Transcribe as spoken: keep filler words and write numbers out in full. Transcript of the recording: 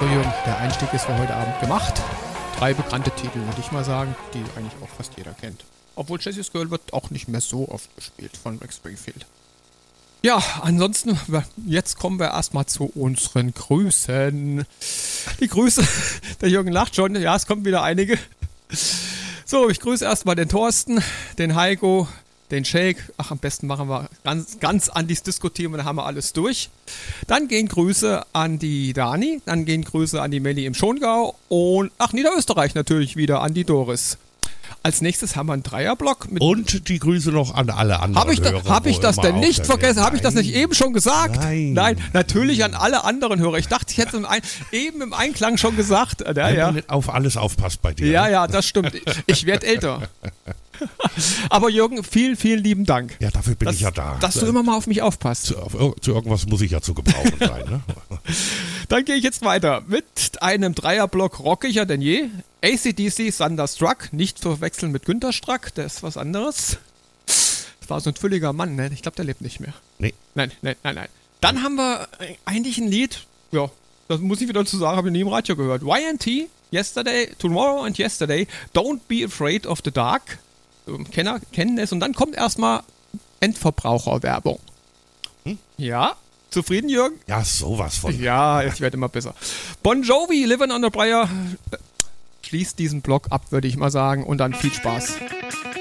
So Jürgen, der Einstieg ist für heute Abend gemacht. Drei bekannte Titel, würde ich mal sagen, die eigentlich auch fast jeder kennt. Obwohl Jessie's Girl wird auch nicht mehr so oft gespielt von Rex Springfield. Ja, ansonsten, jetzt kommen wir erstmal zu unseren Grüßen. Die Grüße, der Jürgen lacht schon, ja, es kommen wieder einige. So, ich grüße erstmal den Thorsten, den Heiko, den Shake. Ach, am besten machen wir ganz, ganz Andis Disco-Team und dann haben wir alles durch. Dann gehen Grüße an die Dani, dann gehen Grüße an die Melli im Schongau und, ach, Niederösterreich natürlich wieder, an die Doris. Als nächstes haben wir einen Dreierblock. Mit und die Grüße noch an alle anderen Habe ich, da, Hörer, hab ich das denn nicht vergessen? Habe ich das nicht eben schon gesagt? Nein. Nein, natürlich an alle anderen Hörer. Ich dachte, ich hätte es im Ein- eben im Einklang schon gesagt. Ja, Wenn ja. man nicht auf alles aufpasst bei dir. Ja, ja, das stimmt. Ich werde älter. Aber Jürgen, vielen, vielen lieben Dank. Ja, dafür bin dass, ich ja da. Dass du immer mal auf mich aufpasst. Zu, auf, zu irgendwas muss ich ja zu gebrauchen sein. Ne? Dann gehe ich jetzt weiter mit einem Dreierblock rockiger denn je. A C D C Thunderstruck, nicht zu verwechseln mit Günter Strack, der ist was anderes. Das war so ein fülliger Mann, ne? Ich glaube, der lebt nicht mehr. Nee. Nein, nein, nein, nein. Dann haben wir eigentlich ein Lied, ja, das muss ich wieder dazu sagen, habe ich nie im Radio gehört. Y N T, Yesterday, Tomorrow and Yesterday, Don't Be Afraid of the Dark. Kenner kennen es und dann kommt erstmal Endverbraucherwerbung. Hm? Ja, zufrieden, Jürgen? Ja, sowas von. Ja, es wird immer besser. Bon Jovi, Living on a Prayer, schließt diesen Block ab, würde ich mal sagen, und dann viel Spaß.